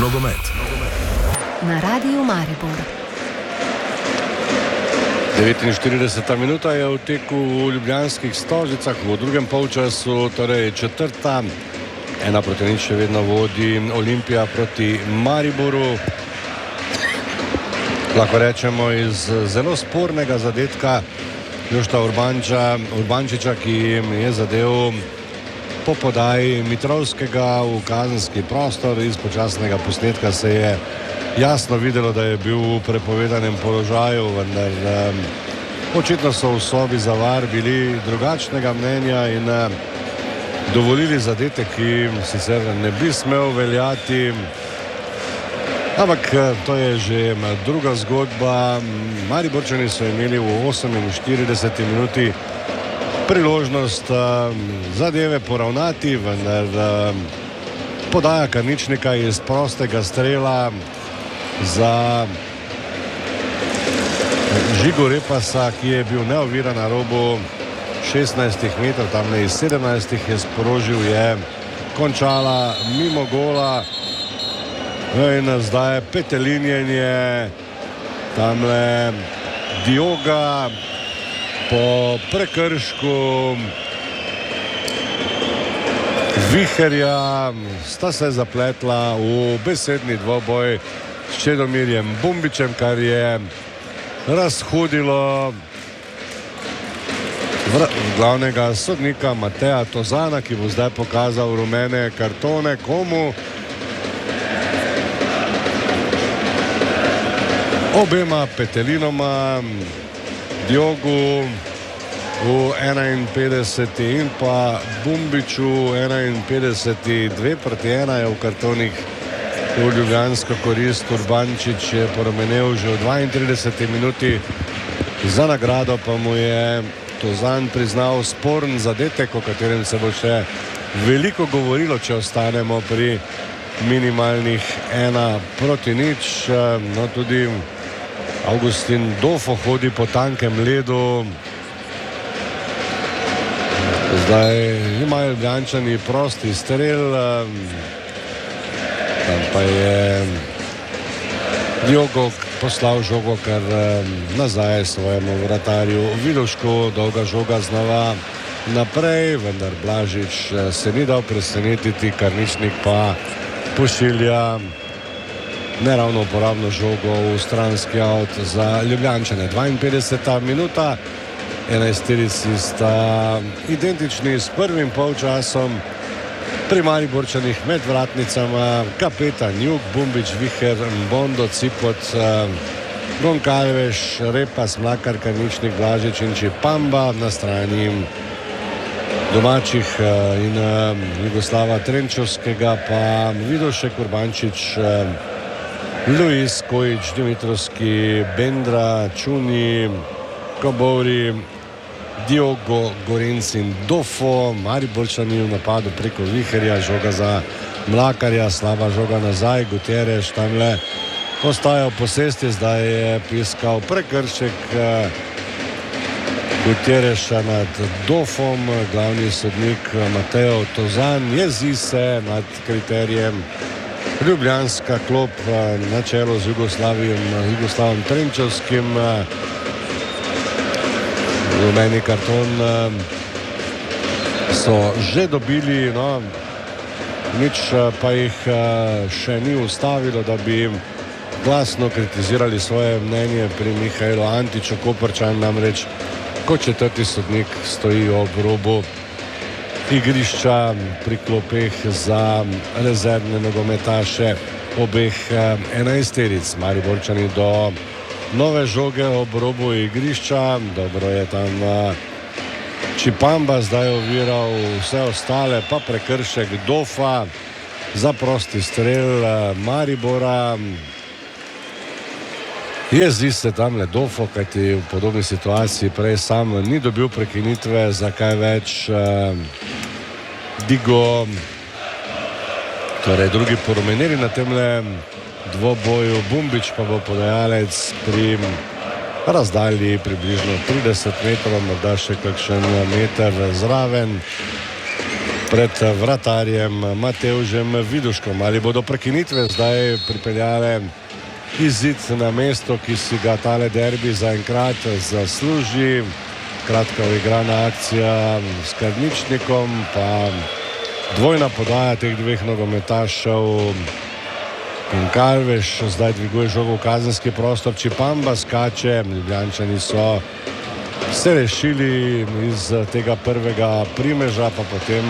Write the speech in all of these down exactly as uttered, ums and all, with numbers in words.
nogomet na Radiu Maribor. devetinštirideseta minuta je v teku v ljubljanskih Stožicah v drugem polčasu, torej četrta, ena proti nič še vedno vodi Olimpija proti Mariboru. Lahko rečemo iz zelo spornega zadetka Jošta Urbanča, Urbančiča, ki je zadev po podaji Mitrovskega v kazenski prostor. Iz počasnega posnetka se je jasno videlo, da je bil v prepovedanem položaju, vendar um, očitno so v sobi za var bili drugačnega mnenja in um, dovolili zadetek, ki sicer ne bi smel veljati. Ampak to je že druga zgodba. Mariborčani so imeli v oseminštirideseti minuti priložnost uh, zadeve poravnati, vendar uh, podaja Karničnika iz prostega strela za Žigo Repasa, ki je bil neoviran na robu šestnajstih metrov, tam ne iz sedemnajstih je sporožil, je končala mimo gola. In zdaj petelinjenje tamle Dioga po prekršku Viherja, sta se zapletla v besedni dvoboj s Čedomirjem Bumbičem, kar je razhudilo glavnega sodnika Mateja Tozana, ki bo zdaj pokazal rumene kartone komu. Obema petelinoma, Diogu v enainpetdeseti in pa Bumbiču enainpetdeseti, dve proti ena je v kartonih v ljubljansko korist. Urbančič je porumenel že v dvaintrideseti minuti, za nagrado pa mu je Tozan priznal sporen zadetek, o katerem se bo še veliko govorilo, če ostanemo pri minimalnih ena proti nič. No, tudi Augustin Dofo hodi po tankem ledu. Zdaj imajo Ljubljančani prosti strel, tam pa je Diogo poslal žogo kar nazaj svojemu vratarju Vidošku. Dolga žoga znova naprej, vendar Blažič se ni dal presenetiti, Karničnik pa pošilja neravno uporabno žogo v stranski avt za Ljubljančane. dvainpetdeseta minuta, enajsterici sta identični s prvim polčasom. Pri Mariborčanih med vratnicama kapetan Juk, Bumbič, Viher, Bondo, Cipot, Goncalves, Repas, Mlakar, Karničnik, Blažič in Čipamba. Na strani domačih in Jugoslava Trenčovskega pa Vidošek, Urbančič, Luis, Kojič, Dimitrovski, Bendra, Čuni, Kobori, Diogo, Gorenc in Dofo. Mariborčani v napadu preko Viherja, žoga za Mlakarja, slaba žoga nazaj, Gutierrez tamle ostaja v posesti, zdaj je piskal prekršek Gutierreša nad Dofom. Glavni sodnik Mateo Tozan jezi se nad kriterijem. Ljubljanska klop na čelu z Jugoslavom Trenčovskim. Rumeni karton so že dobili, no, nič pa jih še ni ustavilo, da bi jim glasno kritizirali svoje mnenje pri Mihajlu Antiču. Koprčan namreč kot četrti sodnik stoji ob robu igrišča pri klopeh za rezervne nogometaše obeh enajsteric. Mariborčani do nove žoge ob robu igrišča. Dobro je tam Čipamba zdaj oviral vse ostale, pa prekršek Dofa za prosti strel Maribora. Jezi se tamle Dofo, kajti v podobni situaciji prej sam ni dobil prekinitve, za kaj več Digo, torej drugi porumenili na temle dvoboju. Bumbič pa bo podajalec pri razdalji približno trideset metrov, morda še kakšen meter zraven. pred vratarjem Matevžem Viduškom. Ali bodo prekinitve zdaj pripeljale izid na mesto, ki si ga tale derbi zaenkrat zasluži. Kratka uigrana akcija s Karničnikom, pa dvojna podaja teh dveh nogometašev. In Kalveš zdaj dviguje žogo v kazenski prostor, Čipamba skače, Ljubljančani so se rešili iz tega prvega primeža, pa potem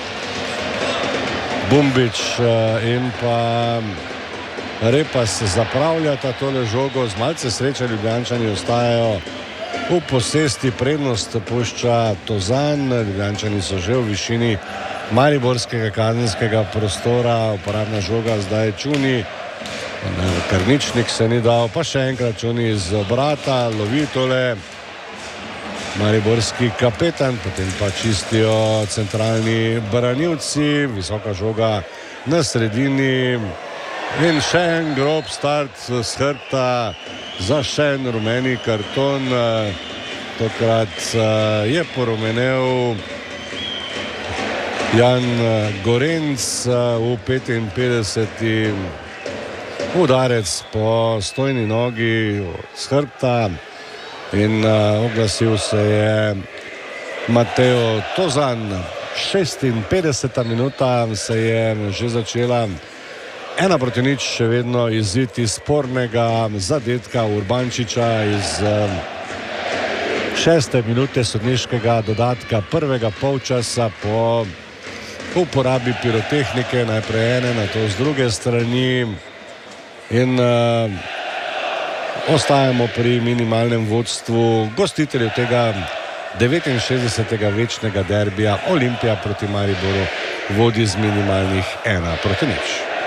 Bumbič in pa Repas zapravljata tole žogo. Z malce sreče Ljubljančani ostajajo v posesti, prednost pušča Tozan. Ljubljančani so že v višini mariborskega kazenskega prostora, uporabna žoga zdaj Čuni, Karničnik se ni dal, pa še enkrat Čuni iz obrata, lovi tole mariborski kapetan, potem pa čistijo centralni branilci, visoka žoga na sredini in še en grob start s hrbta za še en rumeni karton. Tokrat je porumenel Jan Gorenc v petinpetdeseti udarec po stojni nogi s hrbta in oglasil se je Mateo Tozan. šestinpetdeseta minuta se je že začela, ena proti nič, še vedno izid iz spornega zadetka Urbančiča iz šeste minute sodniškega dodatka prvega polčasa po uporabi pirotehnike, najprej ene, nato z druge strani, in uh, ostajamo pri minimalnem vodstvu gostiteljev tega devetinšestdesetega večnega derbija. Olimpija proti Mariboru vodi z minimalnih ena proti nič.